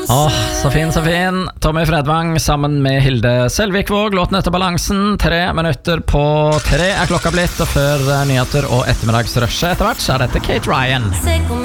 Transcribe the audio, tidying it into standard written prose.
Så fin, så fin. Tommy Fredvang sammen med Hilde Selvikvåg. Låten etter Balansen. 3 minutter på 3 er klokka blitt. Og før nyheter og ettermiddagsrushet etter hvert, så er dette Kate Ryan.